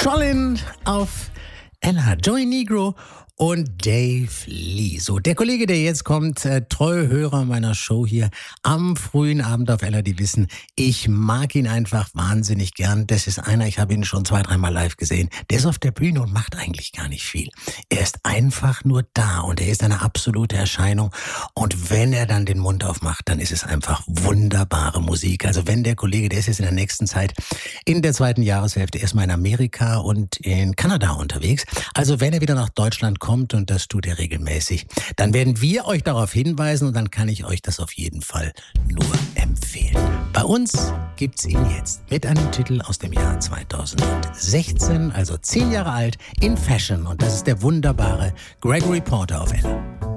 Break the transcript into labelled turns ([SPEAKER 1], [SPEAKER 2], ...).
[SPEAKER 1] Colin auf Ella, Joey Negro und Dave Lee. So, der Kollege, der jetzt kommt, treue Hörer meiner Show hier am frühen Abend auf Ella, die wissen, ich mag ihn einfach wahnsinnig gern. Das ist einer, ich habe ihn schon 2-3 Mal live gesehen. Der ist auf der Bühne und macht eigentlich gar nicht viel. Er ist einfach nur da und er ist eine absolute Erscheinung. Und wenn er dann den Mund aufmacht, dann ist es einfach wunderbare Musik. Also wenn der Kollege, der ist jetzt in der nächsten Zeit in der zweiten Jahreshälfte erstmal in Amerika und in Kanada unterwegs. Also wenn er wieder nach Deutschland kommt, und das tut er regelmäßig, dann werden wir euch darauf hinweisen und dann kann ich euch das auf jeden Fall nur empfehlen. Bei uns gibt's ihn jetzt mit einem Titel aus dem Jahr 2016, also 10 Jahre alt, in Fashion, und das ist der wunderbare Gregory Porter auf Ella.